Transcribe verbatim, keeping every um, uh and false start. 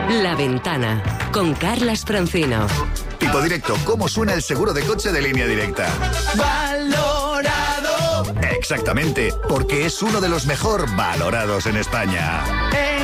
La Ventana, con Carlas Francino. Tipo Directo, ¿cómo suena el seguro de coche de Línea Directa? Valorado. Exactamente, porque es uno de los mejor valorados en España. En